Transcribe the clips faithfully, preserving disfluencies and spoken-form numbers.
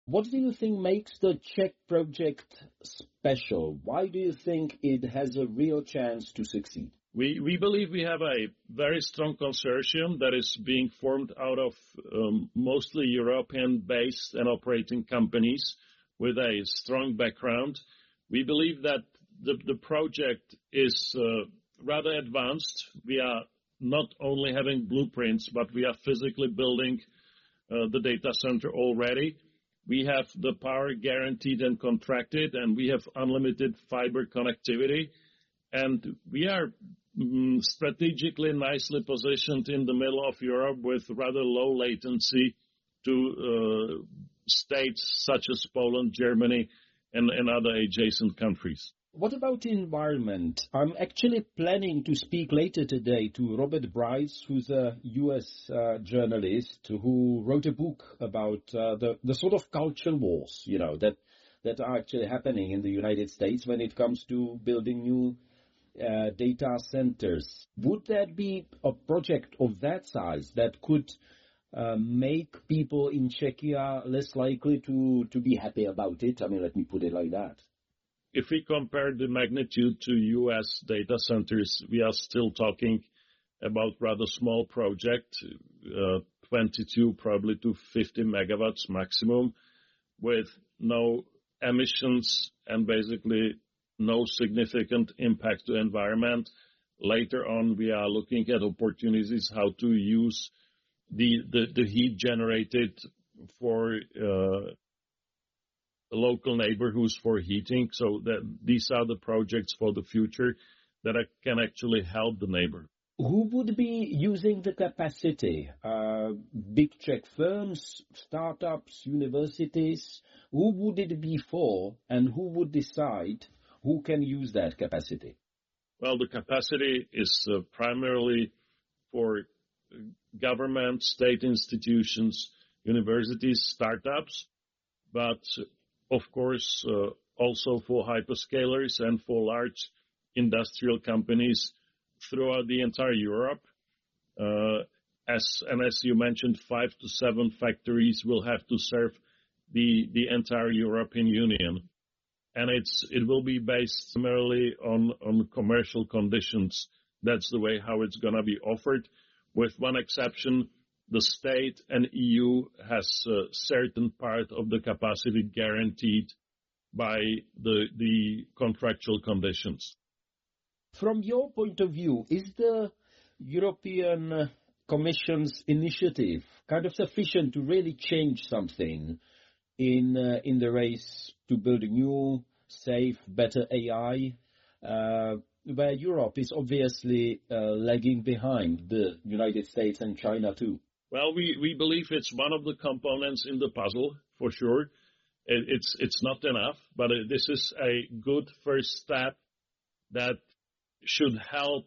What do you think makes the Czech project special? Why do you think it has a real chance to succeed? We we believe we have a very strong consortium that is being formed out of um, mostly European-based and operating companies with a strong background. We believe that the, the project is uh, rather advanced. We are not only having blueprints, but we are physically building uh, the data center already. We have the power guaranteed and contracted, and we have unlimited fiber connectivity. And we are mm, strategically nicely positioned in the middle of Europe with rather low latency to uh, states such as Poland, Germany, and, and other adjacent countries. What about the environment? I'm actually planning to speak later today to Robert Bryce, who's a U S uh, journalist who wrote a book about uh, the, the sort of culture wars, you know, that, that are actually happening in the United States when it comes to building new uh, data centers. Would that be a project of that size that could uh, make people in Czechia less likely to, to be happy about it? I mean, let me put it like that. If we compare the magnitude to U S data centers, we are still talking about rather small project, uh, twenty-two probably to fifty megawatts maximum, with no emissions and basically no significant impact to environment. Later on, we are looking at opportunities how to use the the, the heat generated for uh, local neighborhoods for heating, so that these are the projects for the future that can actually help the neighbor. Who would be using the capacity? Uh, big Czech firms, startups, universities? Who would it be for, and who would decide who can use that capacity? Well, the capacity is uh, primarily for government, state institutions, universities, startups, but of course, uh, also for hyperscalers and for large industrial companies throughout the entire Europe. Uh, as, and as you mentioned, five to seven factories will have to serve the, the entire European Union. And it's, it will be based primarily on, on commercial conditions. That's the way how it's going to be offered. With one exception, the state and E U has a certain part of the capacity guaranteed by the, the contractual conditions. From your point of view, is the European Commission's initiative kind of sufficient to really change something in uh, in the race to build a new, safe, better A I, uh, where Europe is obviously uh, lagging behind the United States and China too? Well, we, we believe it's one of the components in the puzzle, for sure. It, it's it's not enough, but it, this is a good first step that should help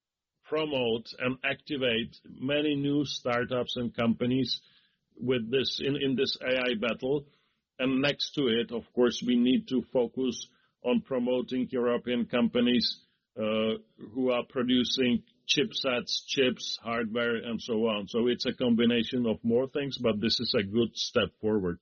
promote and activate many new startups and companies with this in, in this A I battle. And next to it, of course, we need to focus on promoting European companies uh, who are producing chipsets, chips, hardware, and so on. So it's a combination of more things, but this is a good step forward.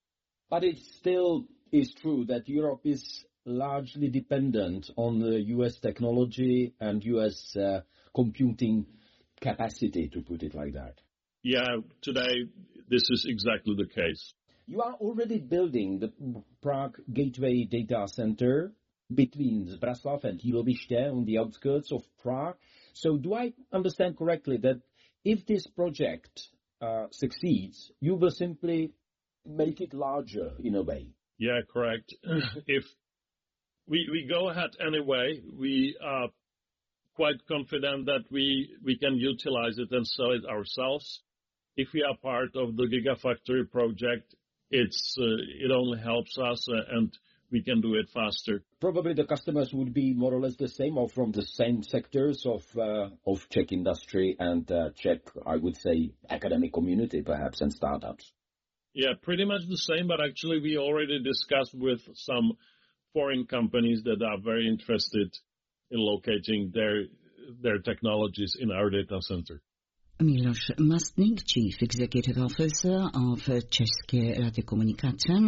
But it still is true that Europe is largely dependent on the U S technology and U S uh, computing capacity, to put it like that. Yeah, today this is exactly the case. You are already building the Prague Gateway Data Center between Zbraslav and Jíloviště on the outskirts of Prague. So do I understand correctly that if this project uh, succeeds, you will simply make it larger in a way? Yeah, correct. If we, we go ahead anyway, we are quite confident that we, we can utilize it and sell it ourselves. If we are part of the Gigafactory project, it's uh, it only helps us uh, and we can do it faster. Probably the customers would be more or less the same, or from the same sectors of uh, of Czech industry and uh, Czech, I would say, academic community perhaps, and startups. Yeah, pretty much the same, but actually we already discussed with some foreign companies that are very interested in locating their their technologies in our data center. Miloš Mastník, Chief Executive Officer of České radiokomunikace.